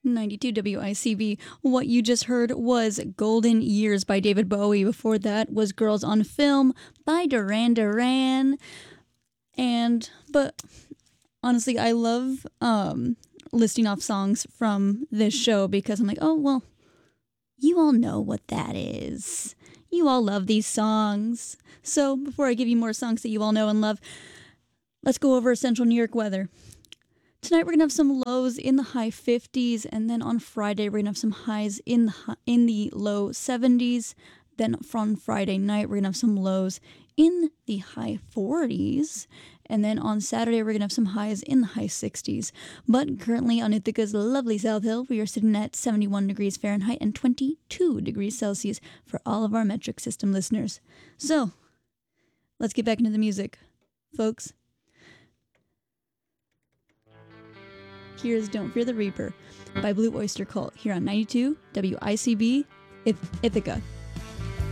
92 WICB. What you just heard was Golden Years by David Bowie. Before that was Girls on Film by Duran Duran. But honestly, I love listing off songs from this show because I'm like, oh, well, you all know what that is. You all love these songs. So before I give you more songs that you all know and love, let's go over Central New York weather. Tonight we're going to have some lows in the high 50s, and then on Friday we're going to have some highs in the low 70s. Then from Friday night we're going to have some lows in the high 40s, and then on Saturday we're going to have some highs in the high 60s. But currently on Ithaca's lovely South Hill, we are sitting at 71 degrees Fahrenheit and 22 degrees Celsius for all of our metric system listeners. So, let's get back into the music, folks. Here's Don't Fear the Reaper by Blue Oyster Cult here on 92 WICB Ithaca.